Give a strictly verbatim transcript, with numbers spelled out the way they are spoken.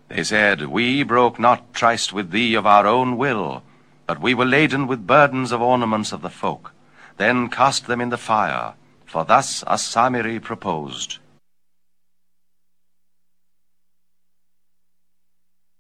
They said, We broke not tryst with thee of our own will, but we were laden with burdens of ornaments of the folk. Then cast them in the fire, for thus Asamiri proposed.